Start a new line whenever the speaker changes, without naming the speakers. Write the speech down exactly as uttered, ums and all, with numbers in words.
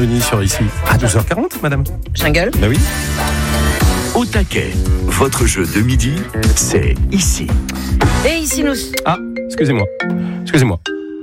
Denis sur ici. À douze heures quarante, madame.
Jungle.
Ben oui.
Au taquet, votre jeu de midi, c'est ici.
Et ici nous...
Ah, excusez-moi. Excusez-moi.